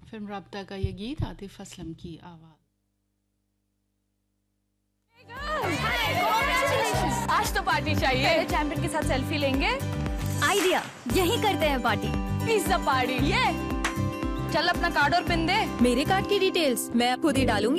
Film राब्ता का ये गीत आतिफ असलम की आवाज। आज तो पार्टी चाहिए। चैंपियन के साथ सेल्फी लेंगे। आइडिया, यही करते हैं पार्टी। Pizza party. ये चल अपना कार्ड और पिन दे। मेरे कार्ड की डिटेल्स मैं खुद ही डालूंगी।